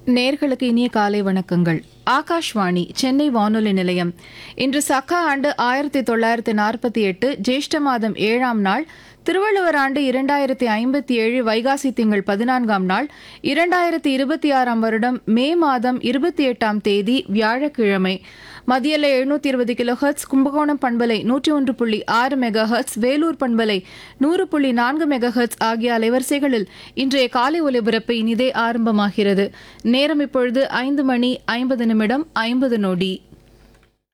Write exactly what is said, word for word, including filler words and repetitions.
நேர்களுக்கு இனிய காலை வணக்கங்கள். ஆகாஷ்வாணி சென்னை வானொலி நிலையம். இன்று சக்கா ஆண்டு ஆயிரத்தி தொள்ளாயிரத்தி நாற்பத்தி எட்டு ஜேஷ்ட மாதம் ஏழாம் நாள், திருவள்ளுவர் ஆண்டு இரண்டாயிரத்தி ஐம்பத்தி ஏழு வைகாசி திங்கள் பதினான்காம் நாள், இரண்டாயிரத்தி இருபத்தி ஆறாம் வருடம் மே மாதம் இருபத்தி எட்டாம் தேதி வியாழக்கிழமை. மதியலை எழுநூத்தி இருபது கிலோ ஹெர்ட்ஸ், கும்பகோணம் பண்பலை நூற்றி ஒன்று புள்ளி ஆறு மெகா ஹெர்ட்ஸ், வேலூர் பண்பலை நூறு புள்ளி நான்கு மெகா ஹெர்ட்ஸ் ஆகிய அலைவரிசைகளில் இன்றைய காலை ஒலிபரப்பு இனிதே ஆரம்பமாகிறது. நேரம் இப்பொழுது ஐந்து மணி ஐம்பது நிமிடம் ஐம்பது நொடி.